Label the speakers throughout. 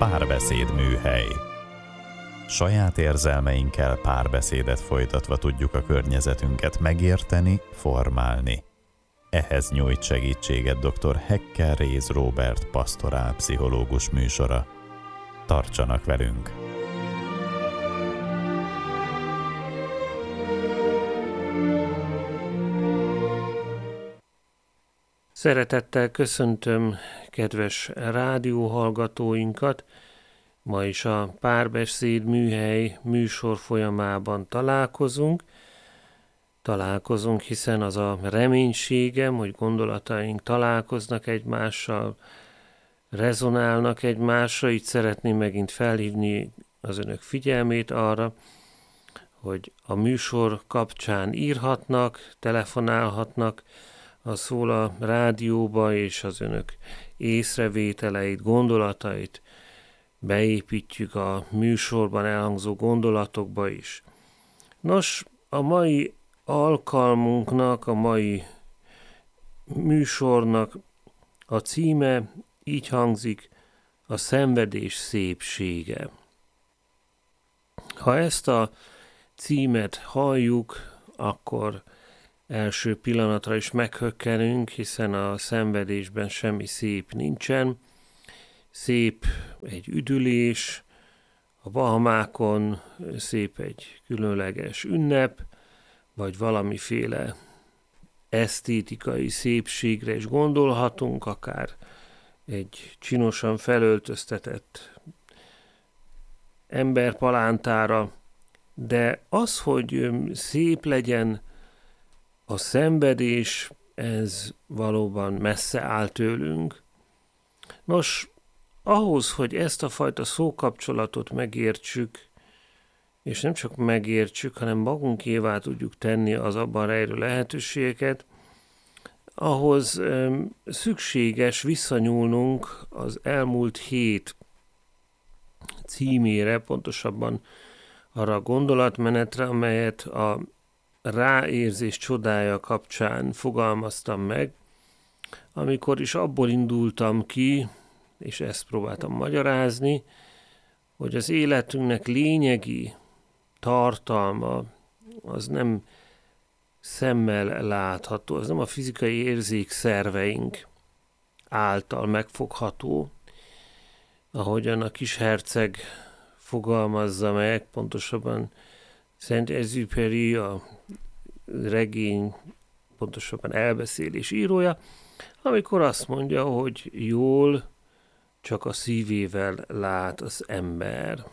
Speaker 1: Párbeszéd műhely. Saját érzelmeinkkel párbeszédet folytatva tudjuk a környezetünket megérteni, formálni. Ehhez nyújt segítséget dr. Hekker Réz Róbert pastorálpszichológus műsora. Tartsanak velünk!
Speaker 2: Szeretettel köszöntöm kedves rádióhallgatóinkat. Ma is a Párbeszéd műhely műsor folyamában találkozunk, hiszen az a reménységem, hogy gondolataink találkoznak egymással, rezonálnak egymásra. Így szeretném megint felhívni az önök figyelmét arra, hogy a műsor kapcsán írhatnak, telefonálhatnak, a szól a rádióba, és az önök észrevételeit, gondolatait beépítjük a műsorban elhangzó gondolatokba is. Nos, a mai alkalmunknak, a mai műsornak a címe így hangzik: a szenvedés szépsége. Ha ezt a címet halljuk, akkor első pillanatra is meghökkenünk, hiszen a szenvedésben semmi szép nincsen. Szép egy üdülés, a Bahamákon szép egy különleges ünnep, vagy valamiféle esztétikai szépségre is gondolhatunk, akár egy csinosan felöltöztetett emberpalántára, de az, hogy szép legyen a szenvedés, ez valóban messze áll tőlünk. Nos, ahhoz, hogy ezt a fajta szókapcsolatot megértsük, és nem csak megértsük, hanem magunkévá tudjuk tenni az abban rejlő lehetőségeket, ahhoz szükséges visszanyúlnunk az elmúlt hét címére, pontosabban arra a gondolatmenetre, amelyet a ráérzés csodája kapcsán fogalmaztam meg, amikor is abból indultam ki, és ezt próbáltam magyarázni, hogy az életünknek lényegi tartalma az nem szemmel látható, az nem a fizikai érzékszerveink által megfogható, ahogyan a kis herceg fogalmazza meg, pontosabban Saint-Exupéry, a regény, pontosabban elbeszélés írója, amikor azt mondja, hogy jól csak a szívével lát az ember.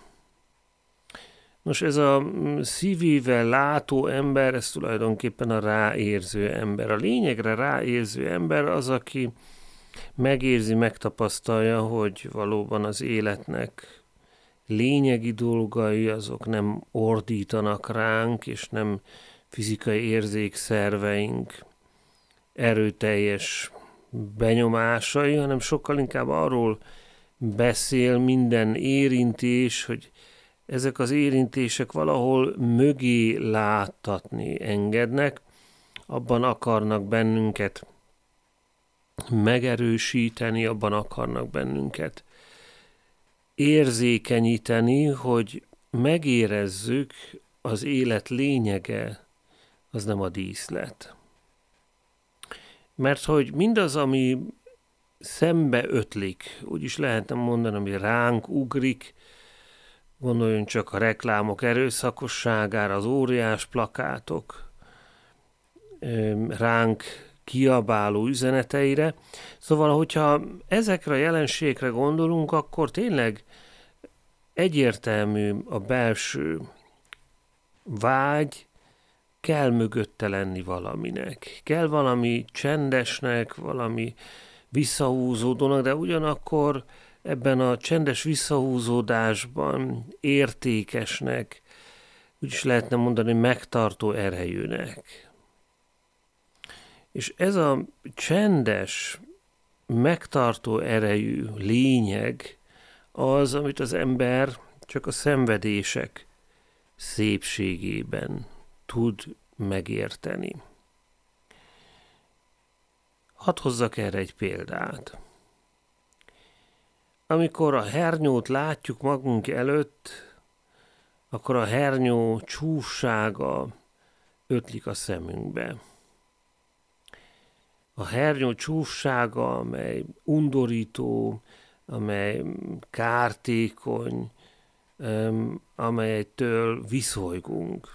Speaker 2: Nos, ez a szívével látó ember, ez tulajdonképpen a ráérző ember. A lényegre ráérző ember az, aki megérzi, megtapasztalja, hogy valóban az életnek lényegi dolgai azok nem ordítanak ránk, és nem fizikai érzékszerveink erőteljes benyomásai, hanem sokkal inkább arról beszél minden érintés, hogy ezek az érintések valahol mögé láttatni engednek, abban akarnak bennünket megerősíteni, abban akarnak bennünket érzékenyíteni, hogy megérezzük, az élet lényege az nem a díszlet. Mert hogy mindaz, ami szembe ötlik, úgy is lehetne mondani, ami ránk ugrik, gondoljunk csak a reklámok erőszakosságára, az óriás plakátok, ránk kiabáló üzeneteire. Szóval, hogyha ezekre a jelenségekre gondolunk, akkor tényleg egyértelmű a belső vágy, kell mögötte lenni valaminek. Kell valami csendesnek, valami visszahúzódónak, de ugyanakkor ebben a csendes visszahúzódásban értékesnek, úgyis lehetne mondani megtartó erejűnek. És ez a csendes, megtartó erejű lényeg az, amit az ember csak a szenvedések szépségében tud megérteni. Hadd hozzak erre egy példát. amikor a hernyót látjuk magunk előtt, akkor a hernyó csúfsága ötlik a szemünkbe. A hernyó csúfsága, amely undorító, amely kártékony, amelytől viszolygunk.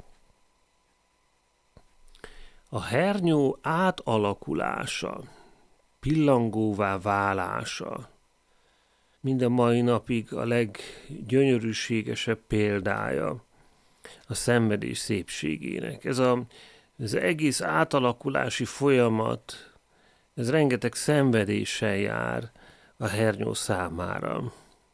Speaker 2: A hernyó átalakulása, pillangóvá válása mind a mai napig a leggyönyörűségesebb példája a szenvedés szépségének. Ez az egész átalakulási folyamat, ez rengeteg szenvedéssel jár a hernyó számára.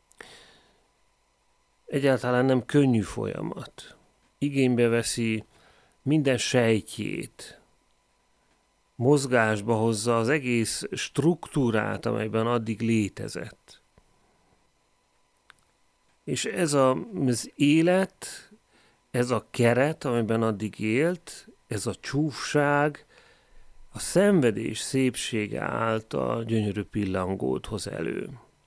Speaker 2: Egyáltalán nem könnyű folyamat. Igénybe veszi minden sejtjét, mozgásba hozza az egész struktúrát, amelyben addig létezett. És ez az élet, ez a keret, amelyben addig élt, ez a csúfság, a szenvedés szépsége által gyönyörű pillangót hoz elő.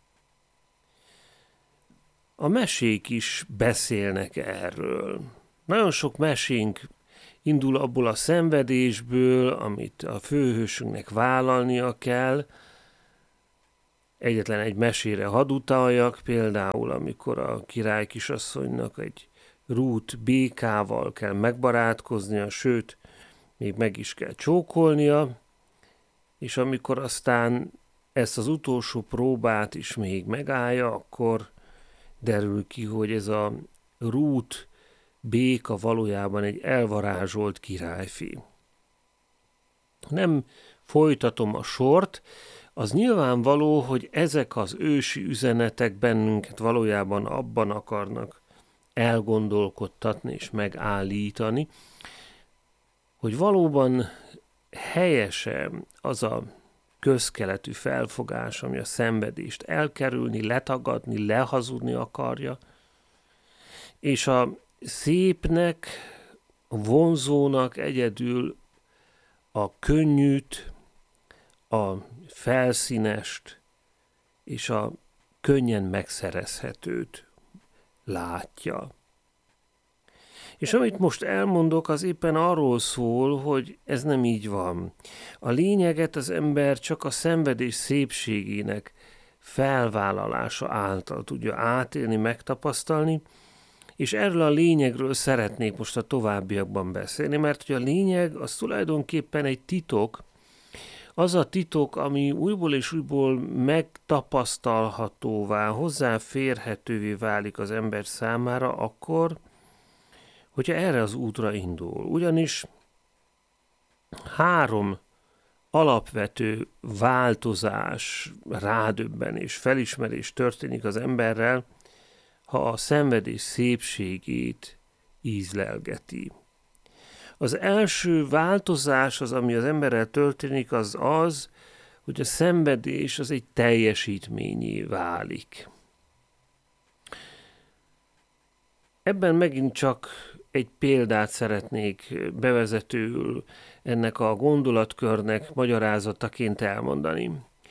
Speaker 2: A mesék is beszélnek erről. Nagyon sok mesénk indul abból a szenvedésből, amit a főhősünknek vállalnia kell. Egyetlen egy mesére hadd utaljak, például amikor a király kisasszonynak egy rút békával kell megbarátkoznia, sőt, még meg is kell csókolnia, és amikor aztán ezt az utolsó próbát is még megállja, akkor derül ki, hogy ez a rút béka valójában egy elvarázsolt királyfi. Nem folytatom a sort, az nyilvánvaló, hogy ezek az ősi üzenetek bennünket valójában abban akarnak elgondolkodtatni és megállítani, hogy valóban helyese az a közkeletű felfogás, ami a szenvedést elkerülni, letagadni, lehazudni akarja, és a szépnek, a vonzónak egyedül a könnyűt, a felszínest és a könnyen megszerezhetőt látja. És amit most elmondok, az éppen arról szól, hogy ez nem így van. A lényeget az ember csak a szenvedés szépségének felvállalása által tudja átélni, megtapasztalni, és erről a lényegről szeretnék most a továbbiakban beszélni, mert hogy a lényeg az tulajdonképpen egy titok, az a titok, ami újból és újból megtapasztalhatóvá, hozzáférhetővé válik az ember számára akkor, hogyha erre az útra indul. Ugyanis 3 alapvető változás, rádöbbenés, felismerés történik az emberrel, ha a szenvedés szépségét ízlelgeti. Az első változás, az, ami az emberrel történik, az, hogy a szenvedés az egy teljesítményé válik. Ebben megint csak egy példát szeretnék bevezetőül ennek a gondolatkörnek magyarázataként elmondani.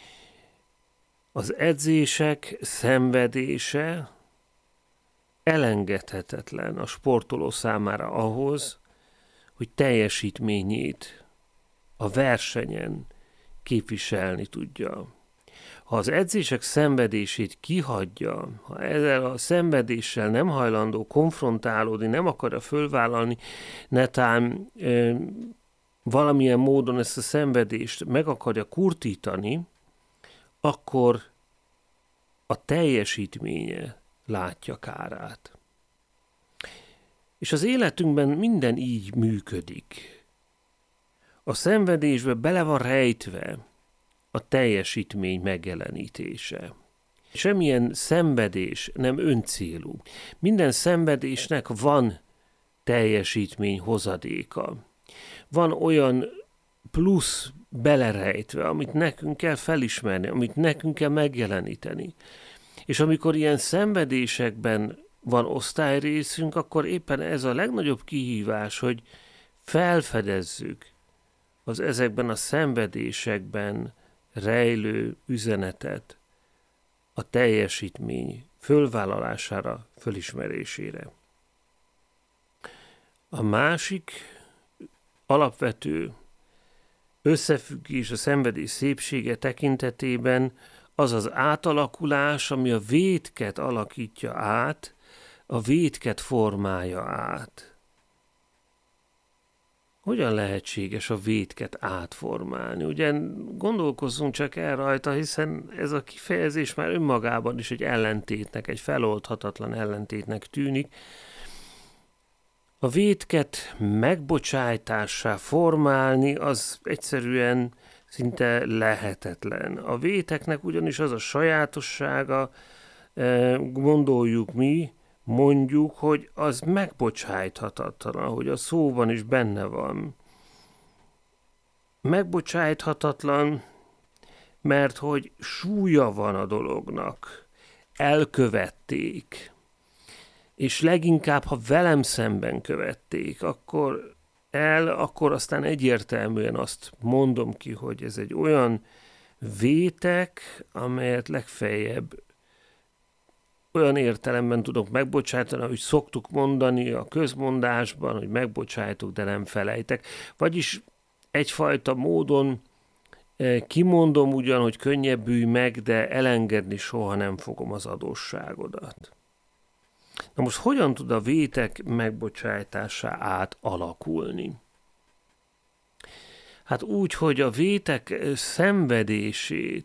Speaker 2: Az edzések szenvedése elengedhetetlen a sportoló számára ahhoz, hogy teljesítményét a versenyen képviselni tudja. Ha az edzések szenvedését kihagyja, ha ezzel a szenvedéssel nem hajlandó konfrontálódni, nem akarja fölvállalni, netán valamilyen módon ezt a szenvedést meg akarja kurtítani, akkor a teljesítménye látja kárát. És az életünkben minden így működik. A szenvedésbe bele van rejtve a teljesítmény megjelenítése. Semmilyen szenvedés nem öncélú. Minden szenvedésnek van teljesítmény hozadéka. Van olyan plusz belerejtve, amit nekünk kell felismerni, amit nekünk kell megjeleníteni. És amikor ilyen szenvedésekben van osztályrészünk, akkor éppen ez a legnagyobb kihívás, hogy felfedezzük az ezekben a szenvedésekben rejlő üzenetet, a teljesítmény fölvállalására, fölismerésére. A másik alapvető összefüggés a szenvedés szépsége tekintetében az az átalakulás, ami a vétket alakítja át, a vétket formálja át. Hogyan lehetséges a vétket átformálni? Ugye gondolkozzunk csak el rajta, hiszen ez a kifejezés már önmagában is egy ellentétnek, egy feloldhatatlan ellentétnek tűnik. A vétket megbocsájtássá formálni az egyszerűen szinte lehetetlen. A véteknek ugyanis az a sajátossága, gondoljuk mi, mondjuk, hogy az megbocsájthatatlan, ahogy a szóban is benne van. Megbocsájthatatlan, mert hogy súlya van a dolognak, elkövették, és leginkább, ha velem szemben követték, akkor aztán egyértelműen azt mondom ki, hogy ez egy olyan vétek, amelyet legfeljebb olyan értelemben tudok megbocsátani, hogy szoktuk mondani a közmondásban, hogy megbocsájtok, de nem felejtek. Vagyis egyfajta módon kimondom ugyan, hogy könnyebbülj meg, de elengedni soha nem fogom az adósságodat. Na most hogyan tud a vétek megbocsájtásá átalakulni? Hát úgy, hogy a vétek szenvedését